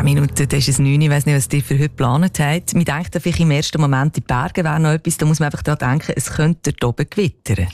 10 Minuten, das ist es 9. Ich weiss nicht, was ihr für heute geplant habt. Wir denken vielleicht im ersten Moment, die Berge wären noch etwas. Da muss man einfach daran denken, es könnte dort oben gewittern.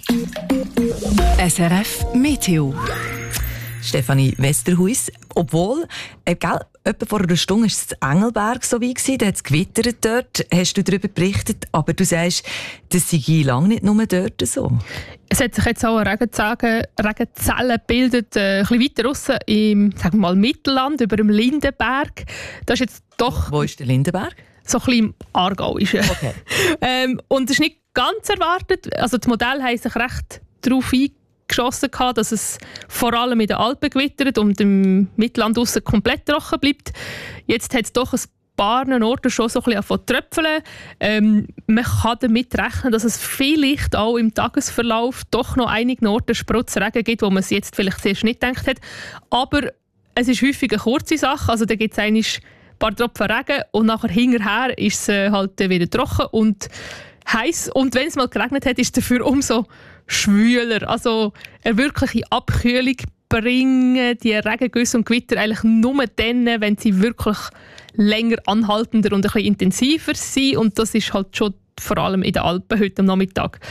SRF Meteo. Stefanie Westerhuis. Obwohl, etwa vor einer Stunde war es in Engelberg so wie gewesen, da hat es gewittert dort, hast du darüber berichtet, aber du sagst, das sei lange nicht nur dort so. Es hat sich jetzt auch eine Regenzelle gebildet, ein bisschen weiter draussen im, sagen wir mal, Mittelland, über dem Lindenberg. Das ist jetzt doch... Wo ist der Lindenberg? So ein bisschen im Aargau ist er. Okay. Und das ist nicht ganz erwartet. Also das Modell hat sich recht darauf eingeschossen, dass es vor allem in den Alpen gewittert und im Mittelland draussen komplett trocken bleibt. Jetzt hat es doch ein paar Orten schon so ein bisschen angefangen zu tröpfeln. Man kann damit rechnen, dass es vielleicht auch im Tagesverlauf doch noch einige Orten Sprotzregen gibt, wo man es jetzt vielleicht zuerst nicht gedacht hat. Aber es ist häufig eine kurze Sache. Also da gibt es ein paar Tropfen Regen und nachher hinterher ist es halt wieder trocken und heiß. Und wenn es mal geregnet hat, ist es dafür umso schwüler. Also eine wirkliche Abkühlung bringen die Regengüsse und Gewitter eigentlich nur dann, wenn sie wirklich länger anhaltender und ein bisschen intensiver sind. Und das ist halt schon vor allem in den Alpen heute am Nachmittag.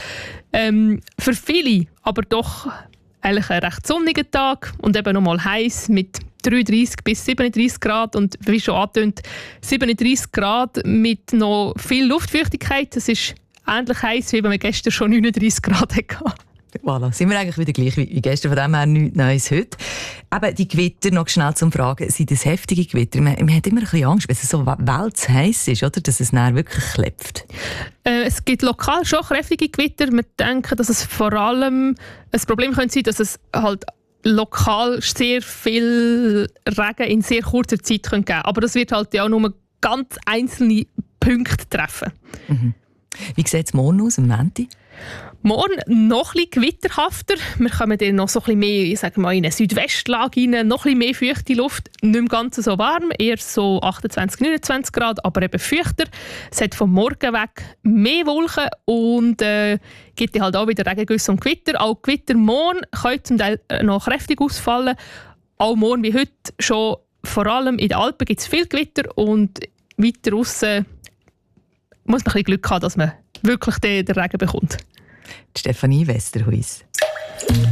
Für viele aber doch eigentlich ein recht sonniger Tag und eben nochmal heiß mit 33 bis 37 Grad und wie schon angetönt, 37 Grad mit noch viel Luftfeuchtigkeit. Das ist ähnlich heiß, wie wenn wir gestern schon 39 Grad hatten. Voilà, sind wir eigentlich wieder gleich wie gestern, von dem her nichts Neues heute. Aber die Gewitter, noch schnell zum Fragen, sind das heftige Gewitter? Man hat immer ein bisschen Angst, wenn es so weltheiß ist, oder? Dass es dann wirklich klebt. Es gibt lokal schon kräftige Gewitter. Wir denken, dass es vor allem ein Problem könnte sein, dass es halt lokal sehr viel Regen in sehr kurzer Zeit geben könnte. Aber das wird halt ja auch nur ganz einzelne Punkte treffen. Mhm. Wie sieht es morgen aus, am Montag? Morgen noch ein bisschen gewitterhafter. Wir kommen dann noch so ein bisschen mehr, ich sage mal, in eine Südwestlage rein, noch ein bisschen mehr feuchte Luft. Nicht mehr ganz so warm, eher so 28, 29 Grad, aber eben feuchter. Es hat vom Morgen weg mehr Wolken und gibt dann halt auch wieder Regengüsse und Gewitter. Auch Gewitter morgen können zum Teil noch kräftig ausfallen. Auch morgen wie heute schon, vor allem in den Alpen gibt es viel Gewitter und weiter draussen muss man ein bisschen Glück haben, dass man wirklich den Regen bekommt. Stefanie Westerhuis.